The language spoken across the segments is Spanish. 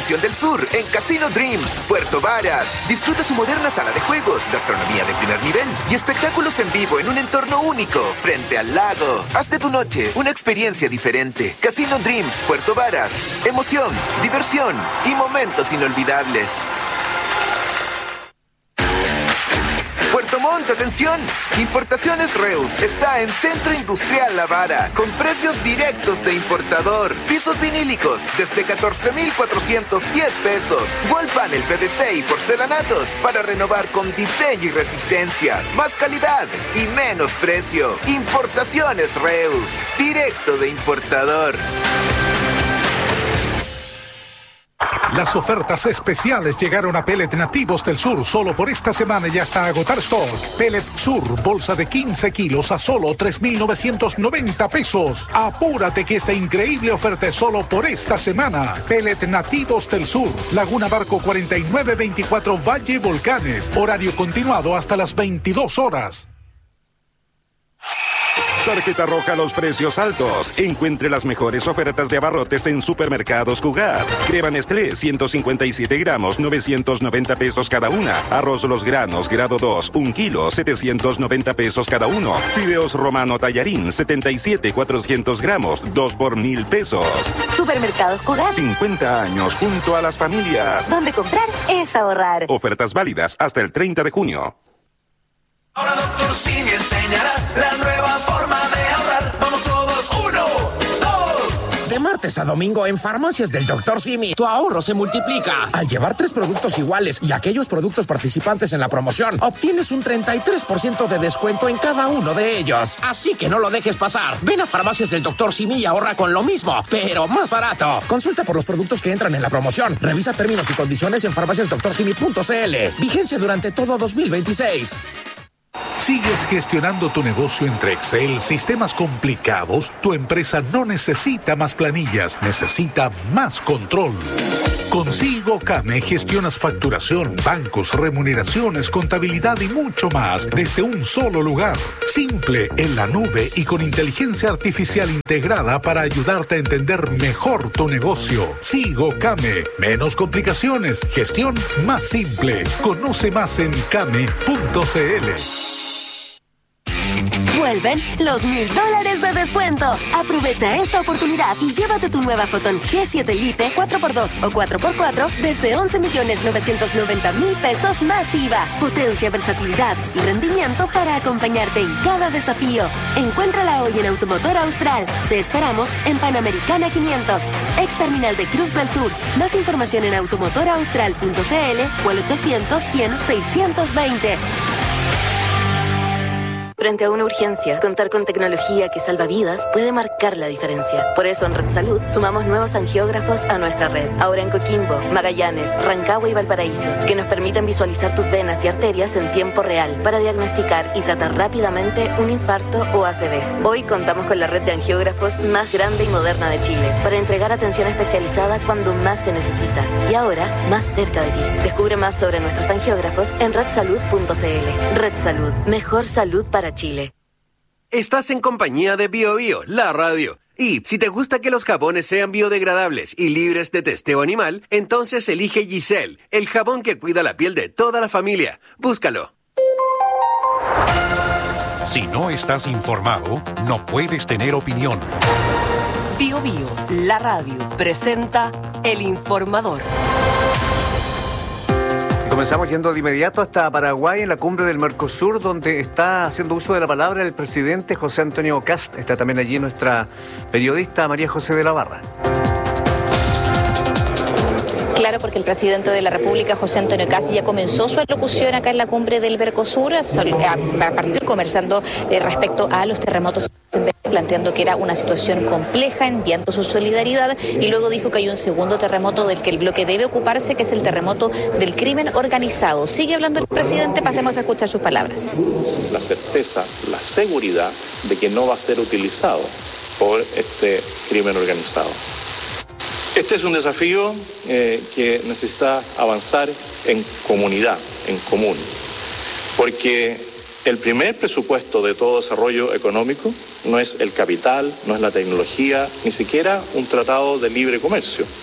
emoción del sur en Casino Dreams, Puerto Varas. Disfruta su moderna sala de juegos, gastronomía de primer nivel y espectáculos en vivo en un entorno único, frente al lago. Haz de tu noche una experiencia diferente. Casino Dreams, Puerto Varas. Emoción, diversión y momentos inolvidables. Puerto Montt, atención. Importaciones Reus está en Centro Industrial La Vara, con precios directos de importador. Pisos vinílicos desde 14,410 pesos. Wall panel PVC y porcelanatos para renovar con diseño y resistencia. Más calidad y menos precio. Importaciones Reus, directo de importador. Las ofertas especiales llegaron a Pellet Nativos del Sur solo por esta semana y hasta agotar stock. Pellet Sur, bolsa de 15 kilos a solo 3,990 pesos. Apúrate que esta increíble oferta es solo por esta semana. Pellet Nativos del Sur, Laguna Barco 4924 Valle Volcanes. Horario continuado hasta las 22 horas. Tarjeta roja a los precios altos. Encuentre las mejores ofertas de abarrotes en Supermercados Cugat. Crema Nestlé, 157 gramos, 990 pesos cada una. Arroz Los Granos, grado 2, 1 kilo, 790 pesos cada uno. Fideos Romano Tallarín, 77, 400 gramos, 2 por 1,000 pesos. Supermercados Cugat. 50 años junto a las familias. Donde comprar es ahorrar. Ofertas válidas hasta el 30 de junio. Ahora Dr. Simi enseñará la nueva forma de ahorrar. Vamos todos, 1, 2. De martes a domingo en Farmacias del Dr. Simi, tu ahorro se multiplica. Al llevar 3 productos iguales y aquellos productos participantes en la promoción, obtienes un 33% de descuento en cada uno de ellos. Así que no lo dejes pasar. Ven a Farmacias del Dr. Simi y ahorra con lo mismo, pero más barato. Consulta por los productos que entran en la promoción. Revisa términos y condiciones en farmaciasdoctorsimi.cl. Vigencia durante todo 2026. ¿Sigues gestionando tu negocio entre Excel, sistemas complicados? Tu empresa no necesita más planillas, necesita más control. Con SigoCame gestionas facturación, bancos, remuneraciones, contabilidad y mucho más desde un solo lugar. Simple, en la nube y con inteligencia artificial integrada para ayudarte a entender mejor tu negocio. SigoCame. Menos complicaciones, gestión más simple. Conoce más en came.cl. Vuelven los $1,000 de descuento. Aprovecha esta oportunidad y llévate tu nueva Photon G7 Lite 4x2 o 4x4 desde 11,990,000 pesos más IVA. Potencia, versatilidad y rendimiento para acompañarte en cada desafío. Encuéntrala hoy en Automotor Austral. Te esperamos en Panamericana 500, ex terminal de Cruz del Sur. Más información en automotoraustral.cl o al 800-100-620. Frente a una urgencia, contar con tecnología que salva vidas puede marcar la diferencia. Por eso en Red Salud sumamos nuevos angiógrafos a nuestra red. Ahora en Coquimbo, Magallanes, Rancagua y Valparaíso, que nos permiten visualizar tus venas y arterias en tiempo real para diagnosticar y tratar rápidamente un infarto o ACV. Hoy contamos con la red de angiógrafos más grande y moderna de Chile para entregar atención especializada cuando más se necesita. Y ahora, más cerca de ti. Descubre más sobre nuestros angiógrafos en redsalud.cl. Red Salud. Mejor salud para Chile. Estás en compañía de BioBio, la radio. Y si te gusta que los jabones sean biodegradables y libres de testeo animal, entonces elige Giselle, el jabón que cuida la piel de toda la familia. Búscalo. Si no estás informado, no puedes tener opinión. BioBio, la radio, presenta El Informador. Comenzamos yendo de inmediato hasta Paraguay, en la cumbre del Mercosur, donde está haciendo uso de la palabra el presidente José Antonio Kast. Está también allí nuestra periodista María José de la Barra. Claro, porque el presidente de la República, José Antonio Kast, ya comenzó su alocución acá en la cumbre del Mercosur, a partir conversando respecto a los terremotos, planteando que era una situación compleja, enviando su solidaridad, y luego dijo que hay un segundo terremoto del que el bloque debe ocuparse, que es el terremoto del crimen organizado. Sigue hablando el presidente, pasemos a escuchar sus palabras. La certeza, la seguridad de que no va a ser utilizado por este crimen organizado. Este es un desafío que necesita avanzar en comunidad, en común, porque el primer presupuesto de todo desarrollo económico no es el capital, no es la tecnología, ni siquiera un tratado de libre comercio.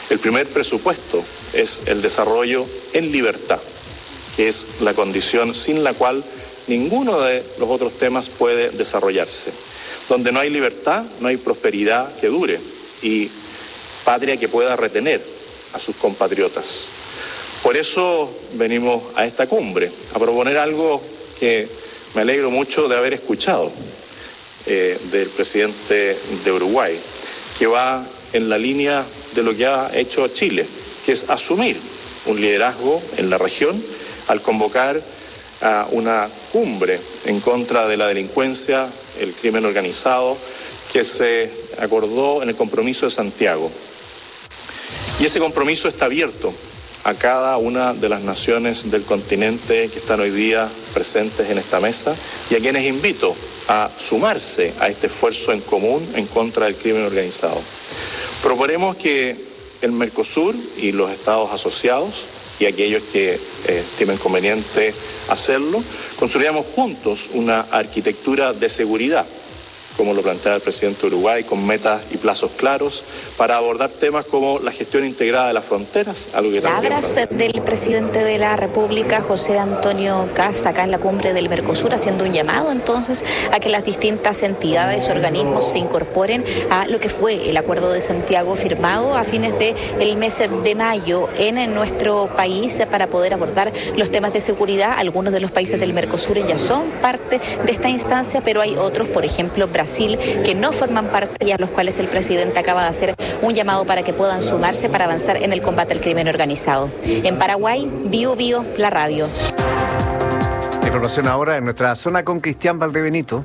El primer presupuesto es el desarrollo en libertad, que es la condición sin la cual ninguno de los otros temas puede desarrollarse. Donde no hay libertad, no hay prosperidad que dure y patria que pueda retener a sus compatriotas. Por eso venimos a esta cumbre, a proponer algo que me alegro mucho de haber escuchado del presidente de Uruguay, que va en la línea de lo que ha hecho Chile, que es asumir un liderazgo en la región al convocar a una cumbre en contra de la delincuencia, el crimen organizado, que se acordó en el compromiso de Santiago. Y ese compromiso está abierto a cada una de las naciones del continente que están hoy día presentes en esta mesa y a quienes invito a sumarse a este esfuerzo en común en contra del crimen organizado. Proponemos que el Mercosur y los estados asociados y aquellos que estimen conveniente hacerlo, construyamos juntos una arquitectura de seguridad, como lo plantea el presidente de Uruguay, con metas y plazos claros, para abordar temas como la gestión integrada de las fronteras, algo que también... Palabras del presidente de la República, José Antonio Kast, acá en la cumbre del Mercosur, haciendo un llamado entonces a que las distintas entidades, organismos se incorporen a lo que fue el Acuerdo de Santiago firmado a fines del mes de mayo en nuestro país para poder abordar los temas de seguridad. Algunos de los países del Mercosur ya son parte de esta instancia, pero hay otros, por ejemplo, Brasil, que no forman parte y a los cuales el presidente acaba de hacer un llamado para que puedan sumarse para avanzar en el combate al crimen organizado. En Paraguay, Bio Bio, la radio. Información ahora en nuestra zona con Cristian Valdebenito.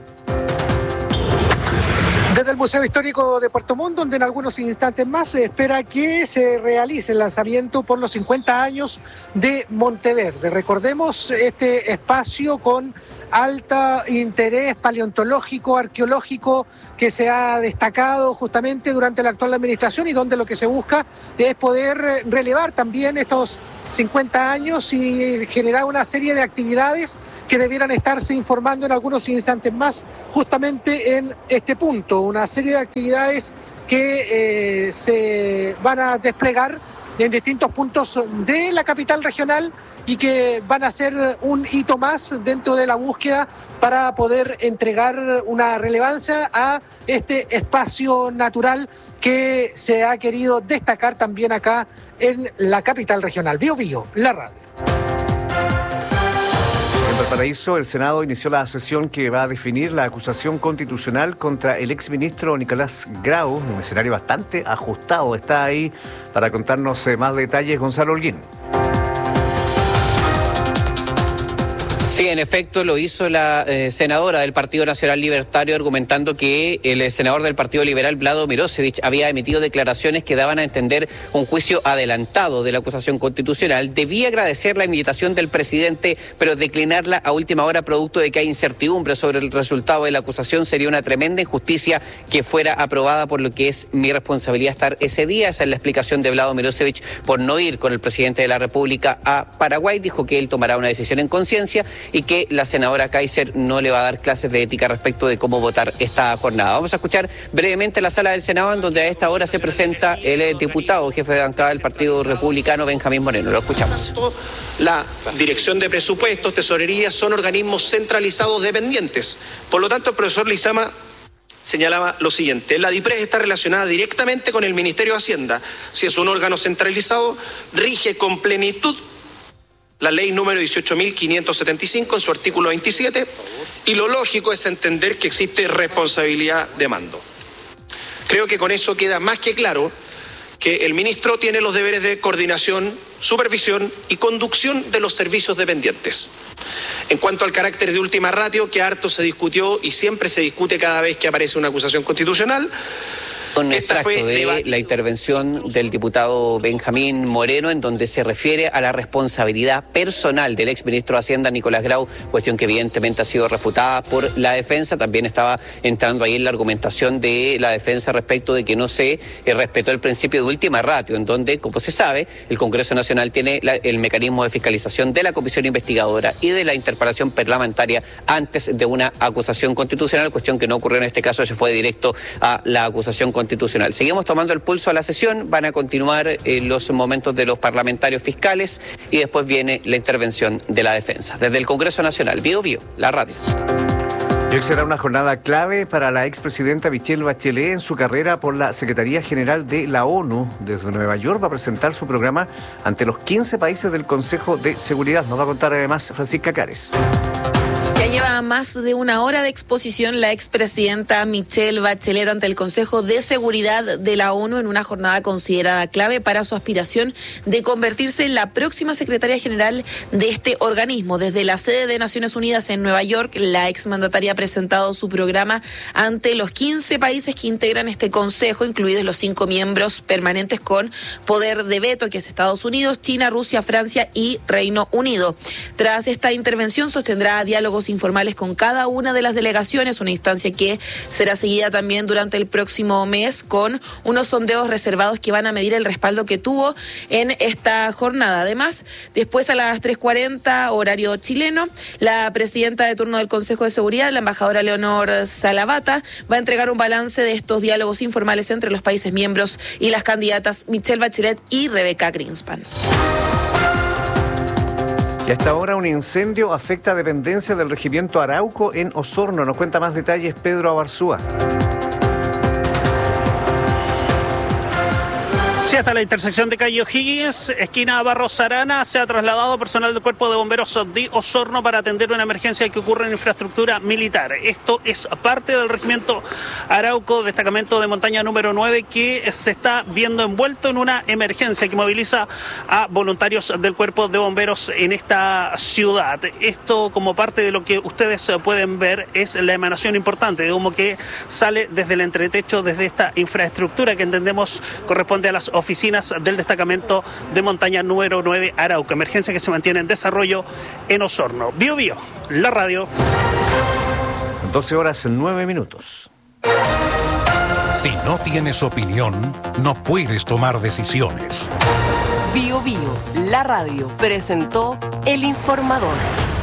Desde el Museo Histórico de Puerto Montt, donde en algunos instantes más se espera que se realice el lanzamiento por los 50 años de Monteverde. Recordemos este espacio con alto interés paleontológico, arqueológico, que se ha destacado justamente durante la actual administración y donde lo que se busca es poder relevar también estos 50 años y generar una serie de actividades que debieran estarse informando en algunos instantes más justamente en este punto. Una serie de actividades que se van a desplegar en distintos puntos de la capital regional y que van a ser un hito más dentro de la búsqueda para poder entregar una relevancia a este espacio natural que se ha querido destacar también acá en la capital regional. Bio Bio, la radio. En Valparaíso, el Senado inició la sesión que va a definir la acusación constitucional contra el exministro Nicolás Grau, un escenario bastante ajustado. Está ahí para contarnos más detalles Gonzalo Holguín. Sí, en efecto lo hizo la senadora del Partido Nacional Libertario, argumentando que el senador del Partido Liberal, Vlado Mirosevic, había emitido declaraciones que daban a entender un juicio adelantado de la acusación constitucional. Debía agradecer la invitación del presidente, pero declinarla a última hora producto de que hay incertidumbre sobre el resultado de la acusación. Sería una tremenda injusticia que fuera aprobada, por lo que es mi responsabilidad estar ese día. Esa es la explicación de Vlado Mirosevic por no ir con el presidente de la República a Paraguay. Dijo que él tomará una decisión en conciencia y que la senadora Kaiser no le va a dar clases de ética respecto de cómo votar esta jornada. Vamos a escuchar brevemente la sala del Senado, en donde a esta hora se presenta el diputado, jefe de bancada del Partido Republicano, Benjamín Moreno. Lo escuchamos. La Dirección de Presupuestos, Tesorería, son organismos centralizados dependientes. Por lo tanto, el profesor Lizama señalaba lo siguiente: la DIPRES está relacionada directamente con el Ministerio de Hacienda. Si es un órgano centralizado, rige con plenitud la ley número 18.575 en su artículo 27, y lo lógico es entender que existe responsabilidad de mando. Creo que con eso queda más que claro que el ministro tiene los deberes de coordinación, supervisión y conducción de los servicios dependientes. En cuanto al carácter de última ratio, que harto se discutió y siempre se discute cada vez que aparece una acusación constitucional, un extracto de la intervención del diputado Benjamín Moreno, en donde se refiere a la responsabilidad personal del exministro de Hacienda, Nicolás Grau, cuestión que evidentemente ha sido refutada por la defensa. También estaba entrando ahí en la argumentación de la defensa respecto de que no se respetó el principio de última ratio, en donde, como se sabe, el Congreso Nacional tiene el mecanismo de fiscalización de la comisión investigadora y de la interpelación parlamentaria antes de una acusación constitucional, cuestión que no ocurrió en este caso. Se fue directo a la acusación constitucional constitucional. Seguimos tomando el pulso a la sesión, van a continuar los momentos de los parlamentarios fiscales y después viene la intervención de la defensa. Desde el Congreso Nacional, Bio Bio, la radio. Hoy será una jornada clave para la expresidenta Michelle Bachelet en su carrera por la Secretaría General de la ONU. Desde Nueva York va a presentar su programa ante los 15 países del Consejo de Seguridad. Nos va a contar además Francisca Cares. Ya lleva más de una hora de exposición la expresidenta Michelle Bachelet ante el Consejo de Seguridad de la ONU en una jornada considerada clave para su aspiración de convertirse en la próxima secretaria general de este organismo. Desde la sede de Naciones Unidas en Nueva York, la exmandataria ha presentado su programa ante los 15 países que integran este consejo, incluidos los 5 miembros permanentes con poder de veto, que es Estados Unidos, China, Rusia, Francia y Reino Unido. Tras esta intervención sostendrá diálogos informales con cada una de las delegaciones, una instancia que será seguida también durante el próximo mes con unos sondeos reservados que van a medir el respaldo que tuvo en esta jornada. Además, después a las 3:40 horario chileno, la presidenta de turno del Consejo de Seguridad, la embajadora Leonor Salavata, va a entregar un balance de estos diálogos informales entre los países miembros y las candidatas Michelle Bachelet y Rebeca Greenspan. Y hasta ahora un incendio afecta dependencia del regimiento Arauco en Osorno. Nos cuenta más detalles Pedro Abarzúa. Sí, hasta la intersección de calle O'Higgins, esquina Barros Arana, se ha trasladado personal del Cuerpo de Bomberos de Osorno para atender una emergencia que ocurre en infraestructura militar. Esto es parte del regimiento Arauco, destacamento de montaña número 9, que se está viendo envuelto en una emergencia que moviliza a voluntarios del Cuerpo de Bomberos en esta ciudad. Esto, como parte de lo que ustedes pueden ver, es la emanación importante de humo que sale desde el entretecho, desde esta infraestructura que entendemos corresponde a las oficinas del destacamento de montaña número 9 Arauco. Emergencia que se mantiene en desarrollo en Osorno. Bio Bio, la radio. 12:09. Si no tienes opinión, no puedes tomar decisiones. Bio Bio, la radio, presentó El Informador.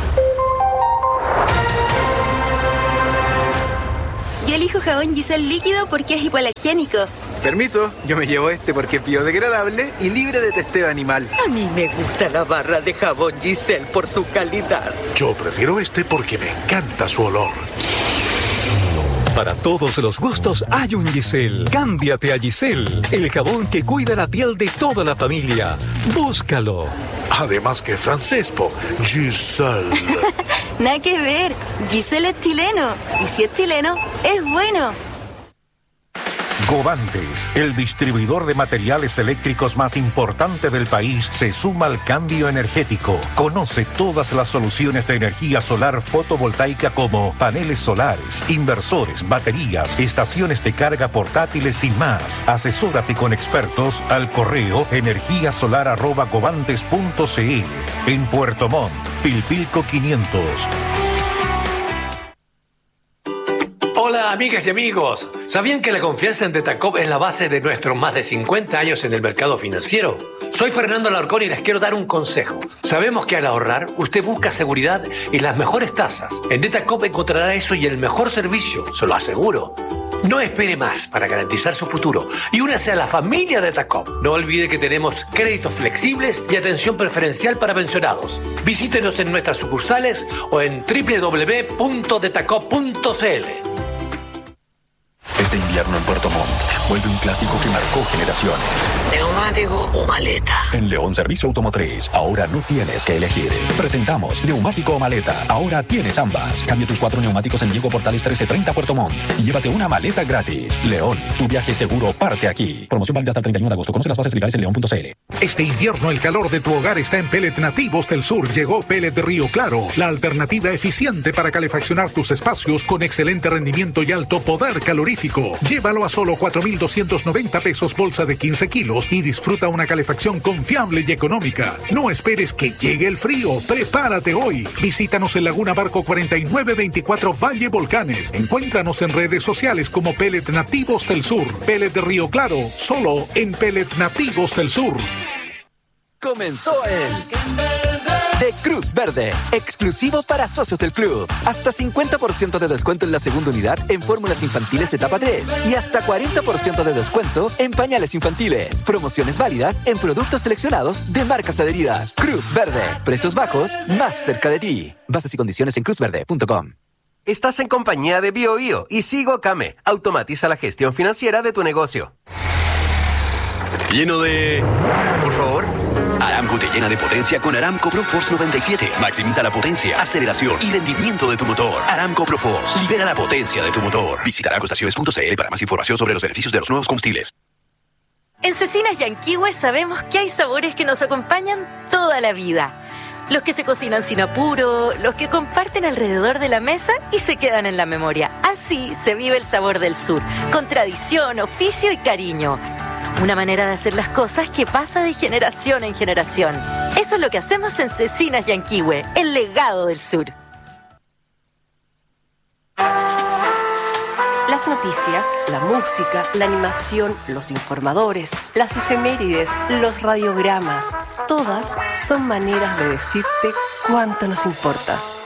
Yo elijo jabón Giselle líquido porque es hipoalergénico. Permiso, yo me llevo este porque es biodegradable y libre de testeo animal. A mí me gusta la barra de jabón Giselle por su calidad. Yo prefiero este porque me encanta su olor. Para todos los gustos hay un Giselle. Cámbiate a Giselle, el jabón que cuida la piel de toda la familia. Búscalo. Además que francés, Giselle. Nada que ver, Giselle es chileno. Y si es chileno, es bueno. Govantes, el distribuidor de materiales eléctricos más importante del país, se suma al cambio energético. Conoce todas las soluciones de energía solar fotovoltaica como paneles solares, inversores, baterías, estaciones de carga portátiles y más. Asesórate con expertos al correo energiasolar@govantes.cl. En Puerto Montt, Pilpilco 500. Hola amigas y amigos, ¿sabían que la confianza en Detacop es la base de nuestros más de 50 años en el mercado financiero? Soy Fernando Alarcón y les quiero dar un consejo. Sabemos que al ahorrar usted busca seguridad y las mejores tasas. En Detacop encontrará eso y el mejor servicio, se lo aseguro. No espere más para garantizar su futuro y únase a la familia de Detacop. No olvide que tenemos créditos flexibles y atención preferencial para pensionados. Visítenos en nuestras sucursales o en www.detacop.cl. Este invierno en Puerto Montt vuelve un clásico que marcó generaciones. ¿Neumático o maleta? En León Servicio Automotriz, ahora no tienes que elegir. Presentamos neumático o maleta. Ahora tienes ambas. Cambia tus 4 neumáticos en Diego Portales 1330 Puerto Montt y llévate una maleta gratis. León, tu viaje seguro parte aquí. Promoción válida hasta el 31 de agosto. Conoce las bases legales en león.cl. Este invierno el calor de tu hogar está en Pellet Nativos del Sur. Llegó Pellet Río Claro, la alternativa eficiente para calefaccionar tus espacios con excelente rendimiento y alto poder calorífico. Llévalo a solo 4,290 pesos bolsa de 15 kilos y disfruta una calefacción confiable y económica. No esperes que llegue el frío. Prepárate hoy. Visítanos en Laguna Barco 4924 Valle Volcanes. Encuéntranos en redes sociales como Pellet Nativos del Sur. Pellet Río Claro, solo en Pellet Nativos del Sur. Comenzó el de Cruz Verde, exclusivo para socios del club. Hasta 50% de descuento en la segunda unidad en fórmulas infantiles etapa 3 y hasta 40% de descuento en pañales infantiles. Promociones válidas en productos seleccionados de marcas adheridas. Cruz Verde, precios bajos más cerca de ti. Bases y condiciones en cruzverde.com. Estás en compañía de BioBio y Sigo Kame. Automatiza la gestión financiera de tu negocio. Lleno de... Por favor. Aramco te llena de potencia con Aramco ProForce 97. Maximiza la potencia, aceleración y rendimiento de tu motor. Aramco ProForce. Libera la potencia de tu motor. Visita aramcoestaciones.cl para más información sobre los beneficios de los nuevos combustibles. En Cecinas Yanquihue sabemos que hay sabores que nos acompañan toda la vida. Los que se cocinan sin apuro, los que comparten alrededor de la mesa y se quedan en la memoria. Así se vive el sabor del sur, con tradición, oficio y cariño. Una manera de hacer las cosas que pasa de generación en generación. Eso es lo que hacemos en Cecinas Yanquihue, el legado del sur. Las noticias, la música, la animación, los informadores, las efemérides, los radiogramas, todas son maneras de decirte cuánto nos importas.